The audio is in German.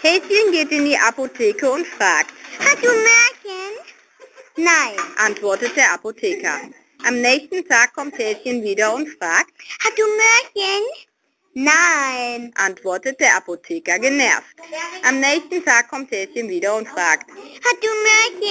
Häschen geht in die Apotheke und fragt: Hast du Märchen? Nein, antwortet der Apotheker. Am nächsten Tag kommt Häschen wieder und fragt: Hast du Märchen? Nein, antwortet der Apotheker genervt. Am nächsten Tag kommt Häschen wieder und fragt: Hast du Märchen?